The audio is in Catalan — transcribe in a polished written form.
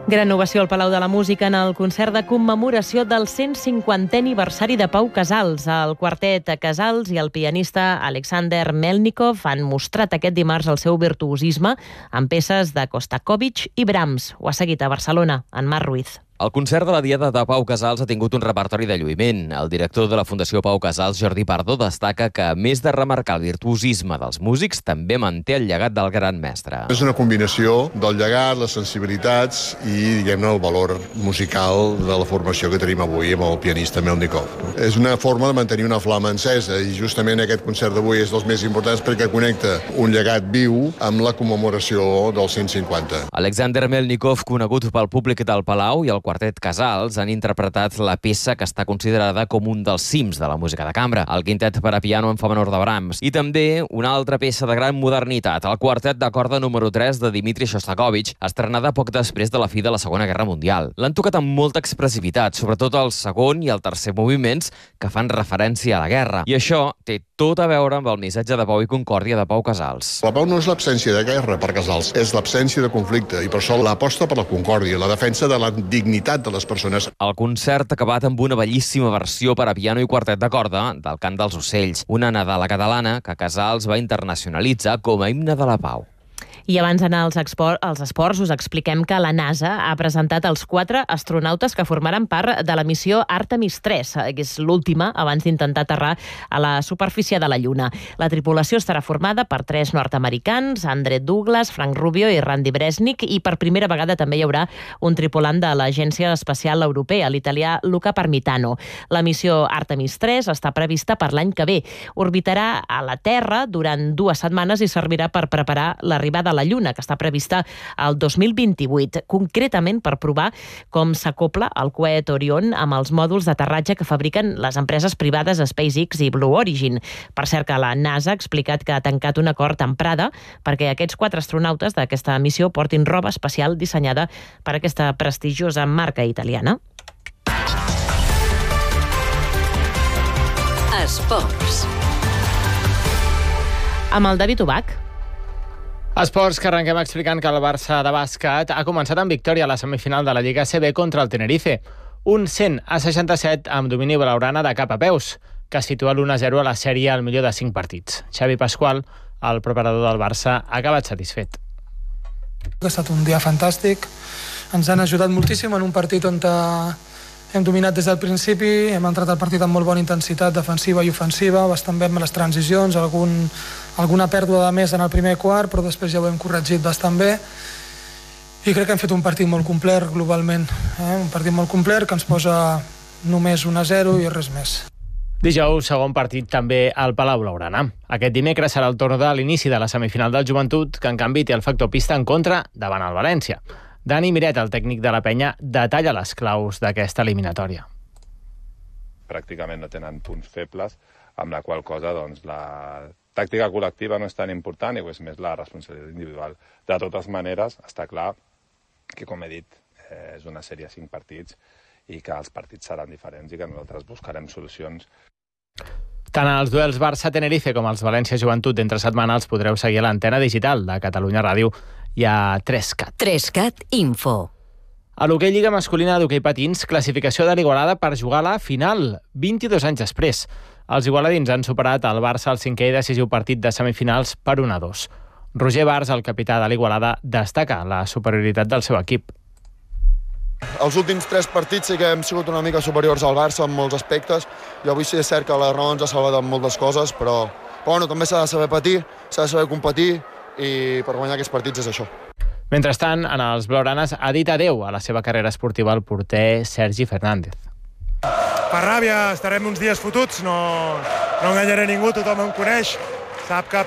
Gran ovació al Palau de la Música en el concert de commemoració del 150è aniversari de Pau Casals. El quartet Casals i el pianista Alexander Melnikov han mostrat aquest dimarts el seu virtuosisme amb peces de Shostakovich i Brahms. Ho ha seguit a Barcelona, en Marc Ruiz. El concert de la Diada de Pau Casals ha tingut un repertori de lluïment. El director de la Fundació Pau Casals, Jordi Pardo, destaca que, a més de remarcar el virtuosisme dels músics, també manté el llegat del gran mestre. És una combinació del llegat, les sensibilitats i, diguem-ne, el valor musical de la formació que tenim avui amb el pianista Melnikov. És una forma de mantenir una flama encesa i justament aquest concert d'avui és dels més importants perquè connecta un llegat viu amb la commemoració del 150. Alexander Melnikov, conegut pel públic del Palau, i el quartet Casals han interpretat la peça que està considerada com un dels cims de la música de cambra, el quintet per a piano en fa menor de Brahms, i també una altra peça de gran modernitat, el quartet de corda número 3 de Dmitri Shostakovich, estrenada poc després de la fi de la Segona Guerra Mundial. L'han tocat amb molta expressivitat, sobretot el segon i el tercer moviments, que fan referència a la guerra. I això té tot a veure amb el missatge de pau i concòrdia de Pau Casals. La pau no és l'absència de guerra per Casals, és l'absència de conflicte, i per això l'aposta per la concòrdia, la defensa de la dignitat de les persones. El concert ha acabat amb una bellíssima versió per a piano i quartet de corda del Cant dels Ocells, una Nadala catalana que Casals va internacionalitzar com a himne de la pau. I abans d'anar als esports, us expliquem que la NASA ha presentat els 4 astronautes que formaran part de la missió Artemis 3, que és l'última abans d'intentar aterrar a la superfície de la Lluna. La tripulació estarà formada per 3 nord-americans, Andre Douglas, Frank Rubio i Randy Bresnik, i per primera vegada també hi haurà un tripulant de l'Agència Espacial Europea, l'italià Luca Parmitano. La missió Artemis 3 està prevista per l'any que ve. Orbitarà a la Terra durant 2 setmanes i servirà per preparar l'arribada a la Lluna, que està prevista al 2028, concretament per provar com s'acopla el coet Orion amb els mòduls d'aterratge que fabriquen les empreses privades SpaceX i Blue Origin. Per cert, que la NASA ha explicat que ha tancat un acord amb Prada perquè aquests 4 astronautes d'aquesta missió portin roba especial dissenyada per aquesta prestigiosa marca italiana. Esports. Amb el David Ubach. Esports, que arrenquem explicant que el Barça de bàsquet ha començat amb victòria a la semifinal de la Lliga ACB contra el Tenerife. Un 100-67 amb domini blaugrana de cap a peus, que situa l'1-0 a la sèrie al millor de 5 partits. Xavi Pasqual, el preparador del Barça, ha acabat satisfet. Ha estat un dia fantàstic. Ens han ajudat moltíssim en un partit on hem dominat des del principi, hem entrat al partit amb molt bona intensitat defensiva i ofensiva, bastant bé amb les transicions, alguna pèrdua de més en el primer quart, però després ja ho hem corregit bastant bé. I crec que hem fet un partit molt complet globalment, un partit molt complet que ens posa només 1-0 i res més. Dijous, segon partit també al Palau Blaugrana. Aquest dimecres serà el torn de l'inici de la semifinal del Joventut, que en canvi té el factor pista en contra davant el València. Dani Miret, el tècnic de la penya, detalla les claus d'aquesta eliminatòria. Pràcticament no tenen punts febles, amb la qual cosa doncs, la tàctica col·lectiva no és tan important i és més la responsabilitat individual. De totes maneres, està clar que, com he dit, és una sèrie de 5 partits i que els partits seran diferents i que nosaltres buscarem solucions. Tant els duels Barça-Tenerife com els València-Joventut d'entre setmana els podreu seguir a l'antena digital de Catalunya Ràdio i a 3CAT. 3CAT Info. A l'hoquei Lliga Masculina d'Hoquei Patins, classificació de l'Igualada per jugar a la final, 22 anys després. Els igualadins han superat el Barça al 5è i decisiu partit de semifinals per 1-2. Roger Bars, el capità de l'Igualada, destaca la superioritat del seu equip. Els últims 3 partits sí que hem sigut una mica superiors al Barça en molts aspectes, i avui sí és cert que la raó ens ha salvat en moltes coses, però bueno, també s'ha de saber patir, s'ha de saber competir, i per guanyar aquests partits és això. Mentrestant, en els blaugranes ha dit adeu a la seva carrera esportiva el porter Sergi Fernández. Per ràbia, estarem uns dies fotuts, no enganyaré ningú, tothom em coneix, sap que